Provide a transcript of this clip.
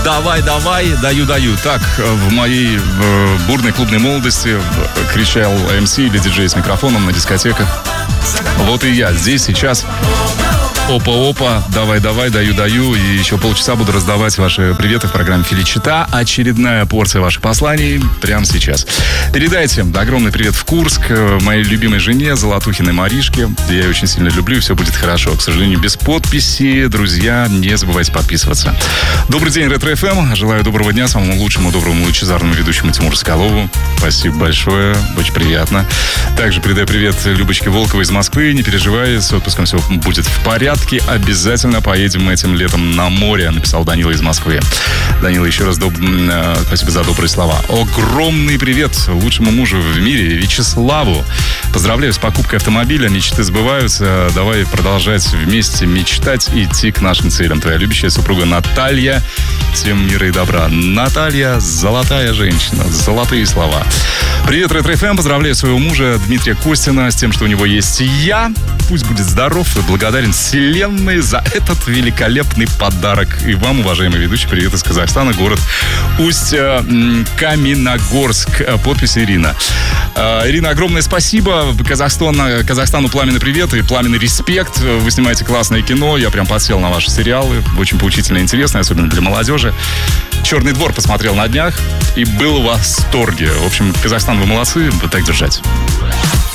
Давай, даю. Так, в моей бурной клубной молодости кричал МС или диджей с микрофоном на дискотеках. Вот и я здесь сейчас. Опа, давай, даю. И еще полчаса буду раздавать ваши приветы в программе «Феличита». Очередная порция ваших посланий прямо сейчас. Передайте огромный привет в Курск моей любимой жене Золотухиной Маришке. Я ее очень сильно люблю, и все будет хорошо. К сожалению, без подписи. Друзья, не забывайте подписываться. Добрый день, Ретро-ФМ. Желаю доброго дня самому лучшему, доброму, лучезарному ведущему Тимуру Соколову. Спасибо большое, очень приятно. Также передаю привет Любочке Волковой из Москвы. Не переживай, с отпуском все будет в порядке. Обязательно поедем этим летом на море, написал Данила из Москвы. Данила, еще раз спасибо за добрые слова. Огромный привет лучшему мужу в мире Вячеславу. Поздравляю с покупкой автомобиля. Мечты сбываются. Давай продолжать вместе мечтать и идти к нашим целям. Твоя любящая супруга Наталья. Всем мира и добра. Наталья, золотая женщина. Золотые слова. Привет, Ретро-ФМ. Поздравляю своего мужа Дмитрия Костина с тем, что у него есть я. Пусть будет здоров и благодарен Вселенной за этот великолепный подарок. И вам, уважаемый ведущий, привет из Казахстана, город Усть-Каменогорск. Подпись Ирина. Ирина, огромное спасибо. Казахстану пламенный привет и пламенный респект. Вы снимаете классное кино. Я прям подсел на ваши сериалы. Очень поучительно и интересно, особенно для молодежи. «Черный двор» посмотрел на днях и был в восторге. В общем, Казахстан, вы молодцы. Вот так держать.